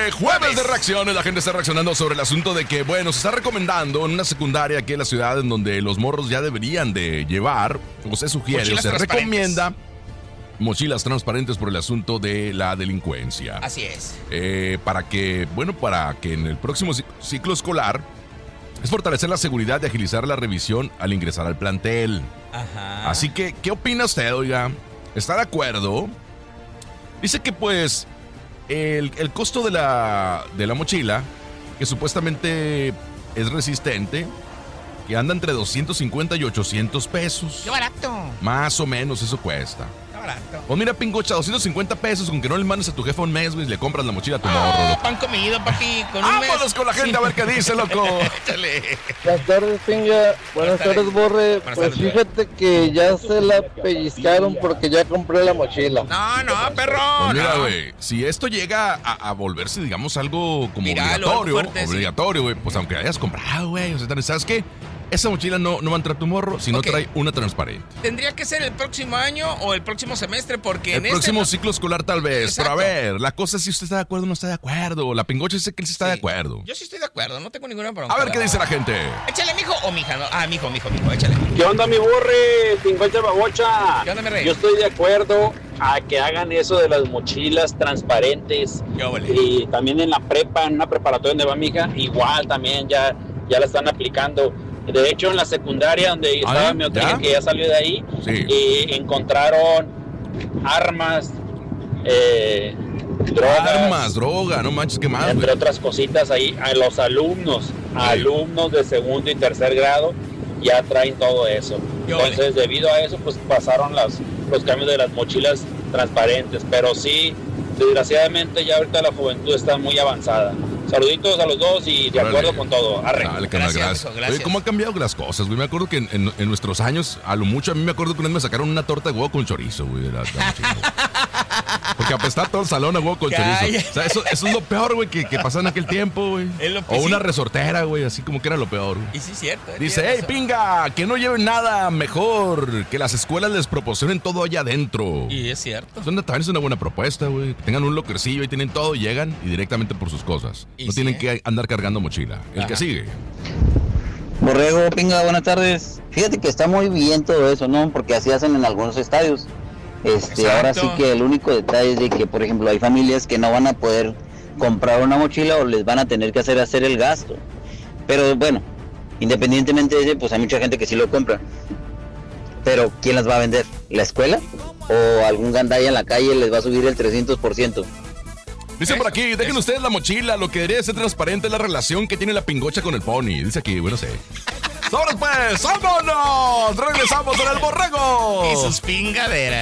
jueves de reacciones. La gente está reaccionando sobre el asunto de que, bueno, se está recomendando en una secundaria aquí en la ciudad en donde los morros ya deberían de llevar, o se sugiere, o se recomienda mochilas transparentes por el asunto de la delincuencia. Así es. Para que en el próximo ciclo escolar es fortalecer la seguridad y agilizar la revisión al ingresar al plantel. Ajá. Así que, ¿qué opina usted, oiga? ¿Está de acuerdo? Dice que, pues, el costo de la mochila, que supuestamente es resistente, que anda entre 250 y 800 pesos. ¡Qué barato! Más o menos eso cuesta. ¡Qué barato! O mira, pingocha, 250 pesos, con que no le mandes a tu jefa un mes, güey, le compras la mochila a tu morro. Pan comido, papi, con un mes. ¡Vámonos con la gente a ver qué dice, loco! Échale. Buenas tardes, Pinga. Buenas tardes, Borre. Pues fíjate que ya se la pellizcaron porque ya compré la mochila. No, perro. Pues mira, güey, si esto llega a volverse, digamos, algo como Viral, obligatorio, güey, pues aunque hayas comprado, güey, o sea, ¿sabes qué? Esa mochila no va a entrar tu morro si no trae una transparente. Tendría que ser el próximo año o el próximo semestre porque el próximo ciclo escolar tal vez. Exacto. Pero a ver, la cosa es si usted está de acuerdo o no está de acuerdo. La pingocha dice que él sí está de acuerdo. Yo sí estoy de acuerdo, no tengo ninguna bronca. A ver qué dice la gente. Échale, mijo, o mija, ¿no? Ah, mijo, échale. ¿Qué onda, mi Borre? Pingocha babocha. ¿Qué onda, mi rey? Yo estoy de acuerdo a que hagan eso de las mochilas transparentes. Y también en la prepa, en una preparatoria donde va mi hija, igual también ya la están aplicando. De hecho, en la secundaria donde estaba mi otra hija, que ya salió de ahí, encontraron armas, droga, no manches, qué mal. Entre otras cositas ahí, a los alumnos de segundo y tercer grado ya traen todo eso. Entonces, debido a eso, pues pasaron los cambios de las mochilas transparentes. Pero sí, desgraciadamente ya ahorita la juventud está muy avanzada. Saluditos a los dos y de acuerdo con todo. Arre. Dale, gracias. Oye, ¿cómo han cambiado las cosas, güey? Me acuerdo que en nuestros años, a lo mucho, a mí me acuerdo que una vez me sacaron una torta de huevo con chorizo, güey. Porque apestaba todo el salón a huevo con chorizo. O sea, eso es lo peor, güey, que pasó en aquel tiempo, güey. O una resortera, güey, así como que era lo peor, güey. Y sí, cierto. Dice, hey, pinga, que no lleven nada mejor, que las escuelas les proporcionen todo allá adentro. Y es cierto. También es una buena propuesta, güey. Que tengan un lockercillo y tienen todo, llegan y directamente por sus cosas. No tienen que andar cargando mochila. El que sigue. Borrego, Pinga, buenas tardes. Fíjate que está muy bien todo eso, ¿no? Porque así hacen en algunos estadios. Ahora sí que el único detalle es de que, por ejemplo, hay familias que no van a poder comprar una mochila o les van a tener que hacer el gasto. Pero bueno, independientemente de eso, pues hay mucha gente que sí lo compra. Pero ¿quién las va a vender? ¿La escuela? ¿O algún gandaya en la calle les va a subir el 300%? Dice por aquí, dejen ustedes la mochila, lo que debería ser transparente es la relación que tiene la pingocha con el pony. Dice aquí, bueno, sé. ¡Sobres pues! ¡Vámonos! ¡Regresamos en el Borrego! Y sus pingaderas.